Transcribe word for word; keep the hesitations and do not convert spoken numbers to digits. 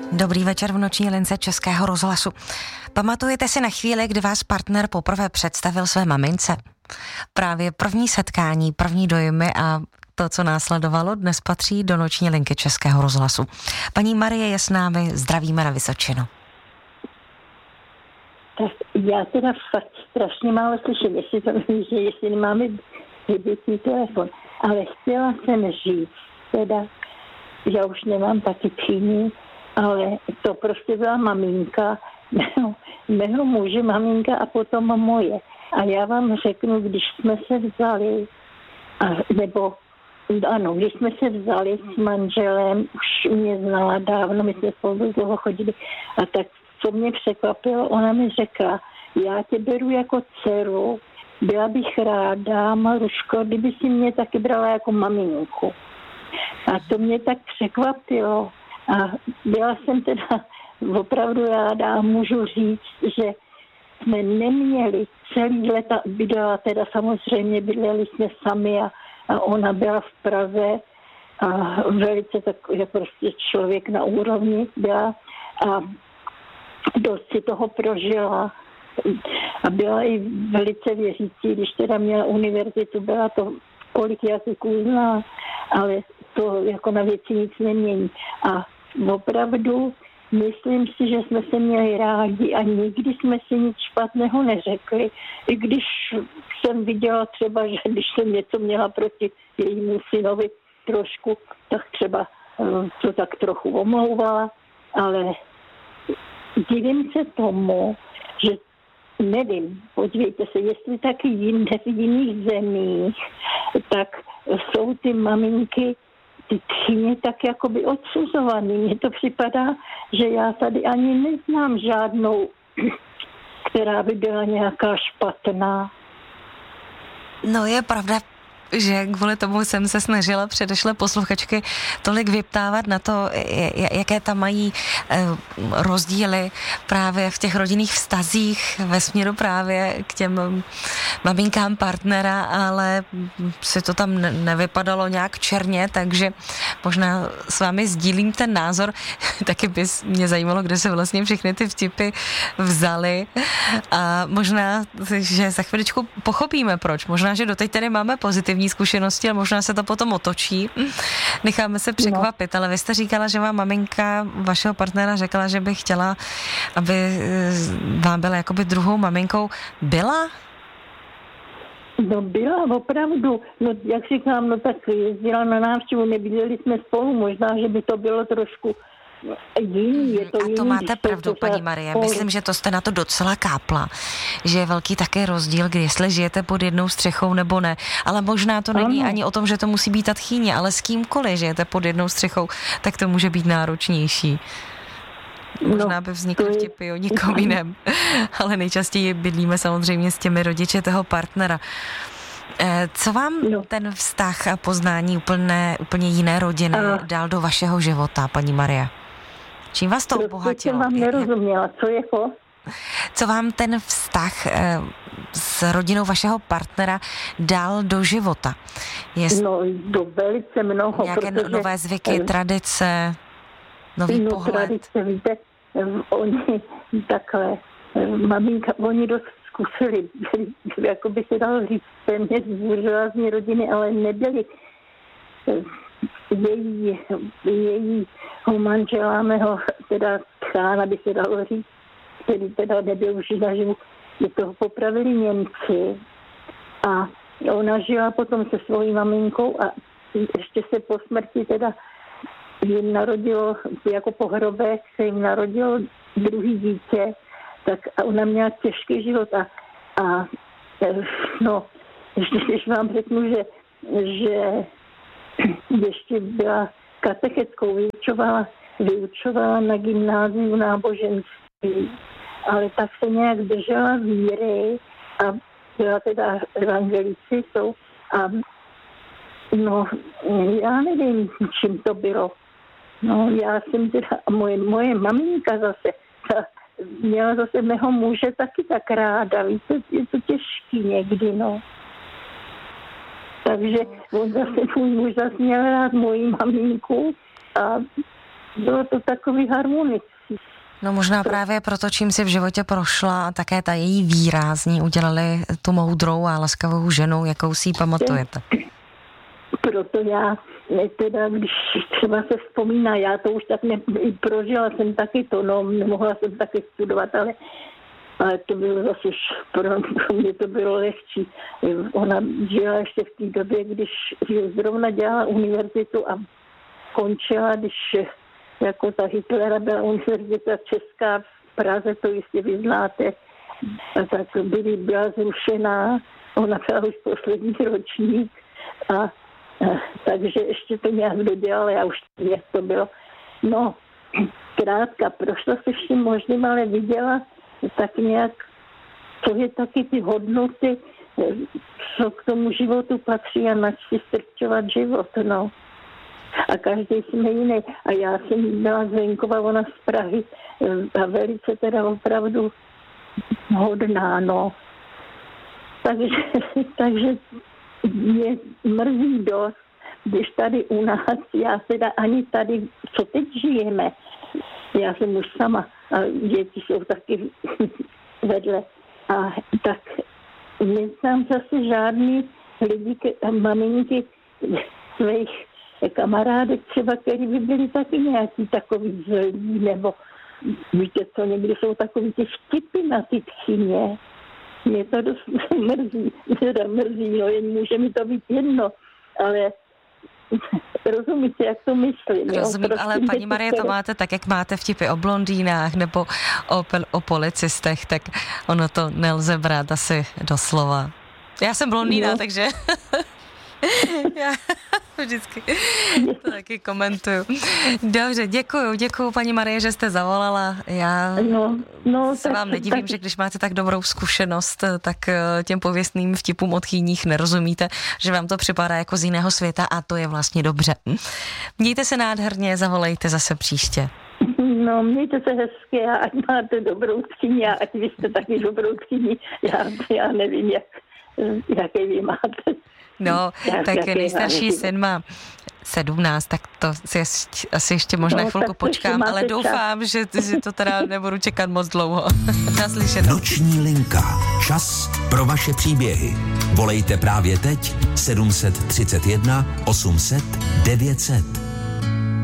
Dobrý večer v noční lince Českého rozhlasu. Pamatujete si na chvíli, kdy vás partner poprvé představil své mamince? Právě první setkání, první dojmy a to, co následovalo, dnes patří do noční linky Českého rozhlasu. Paní Marie je s námi, zdravíme na Vysočinu. Tak já teda fakt strašně málo slyším, jestli to myslím, že jestli nemáme vybitý telefon, ale chtěla jsem říct, teda, já už nemám taky příjmy, ale to prostě byla maminka, mého, mého muže maminka a potom moje. A já vám řeknu, když jsme se vzali, a, nebo ano, když jsme se vzali s manželem, už mě znala dávno, my jsme spolu dlouho chodili, a tak co mě překvapilo, ona mi řekla, já tě beru jako dceru, byla bych ráda, Maruško, kdyby si mě taky brala jako maminku. A to mě tak překvapilo. A byla jsem teda opravdu ráda a můžu říct, že jsme neměli celý leta, bydlela teda samozřejmě, bydleli jsme sami a, a ona byla v Praze a velice takový prostě člověk na úrovni byla a dost si toho prožila a byla i velice věřící, když teda měla univerzitu, byla to kolik jazyků zná, ale to jako na věci nic nemění. A opravdu myslím si, že jsme se měli rádi a nikdy jsme si nic špatného neřekli. I když jsem viděla třeba, že když jsem něco měla proti jejímu synovi trošku, tak třeba to tak trochu omlouvala, ale divím se tomu, že nevím, podívejte se, jestli taky jinde v jiných zemích, tak jsou ty maminky, ty tchyně tak jakoby odsuzovaný. Mně to připadá, že já tady ani neznám žádnou, která by byla nějaká špatná. No je pravda, že kvůli tomu jsem se snažila předešlé posluchačky tolik vyptávat na to, jaké tam mají rozdíly právě v těch rodinných vztazích ve směru právě k těm maminkám partnera, ale si to tam nevypadalo nějak černě, takže možná s vámi sdílím ten názor. Taky by mě zajímalo, kde se vlastně všechny ty vtipy vzaly a možná, že za chviličku pochopíme proč. Možná, že doteď tady máme pozitivní zkušenosti a možná se to potom otočí. Necháme se překvapit, no. Ale vy jste říkala, že vám maminka vašeho partnera řekla, že by chtěla, aby vám byla jakoby druhou maminkou. Byla? No byla, opravdu. No jak říkám, no tak jezdila na návštěvu, nebydleli jsme spolu, možná, že by to bylo trošku jiný. Je to a to jiný, máte pravdu, paní Marie. Spolu. Myslím, že to jste na to docela kápla, že je velký také rozdíl, kdy jestli žijete pod jednou střechou nebo ne. Ale možná to není ano. ani o tom, že to musí být ta tchýně, ale s kýmkoliv žijete pod jednou střechou, tak to může být náročnější. Možná no, by vznikly vtipy o nikom jiném, ale nejčastěji bydlíme samozřejmě s těmi rodiči toho partnera. Co vám no. ten vztah a poznání úplně, úplně jiné rodiny a... dal do vašeho života, paní Marie? Čím vás to obohatilo? Prostě jsem vám nerozuměla, co je to? Co vám ten vztah s rodinou vašeho partnera dal do života? Je no, do velice mnoho. Nějaké protože... nové zvyky, tradice, nový no, pohled? Tradice, víte, oni takhle, maminka, oni dost zkusili, jako by se dalo říct, téměř buržoázní rodiny, ale nebyli její, jejího manžela, mého teda tchána, by se dalo říct, který teda nebyl už naživu, je toho popravili Němci a ona žila potom se svojí maminkou a ještě se po smrti teda jim narodilo, jako po hrobech se jim narodilo druhý dítě, tak a ona měla těžký život a, a no, ještě když vám řeknu, že, že ještě byla katechetkou, vyučovala, vyučovala na gymnáziu náboženství, ale tak se nějak držela víry a byla teda evangelici jsou a no, já nevím, čím to bylo. No, já jsem teda, moje, moje maminka zase, ta měla zase mého muže taky tak ráda, víte, je to těžký někdy, no. Takže on zase, můj muž zase měl rád moji maminku a bylo to takový harmonický. No možná právě proto, čím si v životě prošla a také ta její výrázní udělali tu moudrou a laskavou ženu, jakou si ji pamatujete. Proto já, teda, když třeba se vzpomíná, já to už tak ne, prožila jsem taky to, no, nemohla jsem taky studovat, ale, ale to bylo zase, pro, pro mě to bylo lehčí. Ona žila ještě v té době, když zrovna dělala univerzitu a končila, když jako ta Hitlera byla univerzita česká v Praze, to jistě vy znáte, a tak byly, byla zrušená, ona byla už poslední ročník a, a takže ještě to nějak dodělala, já už jak to bylo. No, krátka, prošla se vším možným, ale viděla tak nějak, co je taky ty hodnoty, co k tomu životu patří a nač si strčovat život, no. A každý jsme jiný. A já jsem byla z venkova, ona z Prahy a velice teda opravdu hodná, no. Takže, takže mě mrzí dost, když tady u nás, já teda ani tady, co teď žijeme, já jsem už sama a děti jsou taky vedle. A tak neznám zase žádný lidi, maminky svých kamarádek třeba, který by byli taky nějaký takový zlý, nebo víte co, někdy jsou takový ty vtipy na ty tchyně. Mě to dost mrzí, teda mrzí, no jen může mi to být jedno, ale rozumíte, jak to myslím. Rozumím, jo? Ale paní Marie, to máte tak, jak máte vtipy o blondýnách nebo o, o policistech, tak ono to nelze brát asi doslova. Já jsem blondýna, no. Takže... Já vždycky to taky komentuju. Dobře, děkuju, děkuju paní Marie, že jste zavolala. Já no, no, se tak, vám nedivím, tak... že když máte tak dobrou zkušenost, tak těm pověstným vtipům od chýních nerozumíte, že vám to připadá jako z jiného světa a to je vlastně dobře. Mějte se nádherně, zavolejte zase příště. No, mějte se hezky a ať máte dobrou tchyni a ať vy jste taky dobrou tchyni. Já, já nevím, jak, jaké vy máte. No, já, tak nejstarší syn má sedmnáct, tak to si asi ještě možná no, chvilku počkám, ale doufám, že, že to teda nebudu čekat moc dlouho. Naslyšenou. Noční linka. Čas pro vaše příběhy. Volejte právě teď sedm set třicet jedna osm set devět set.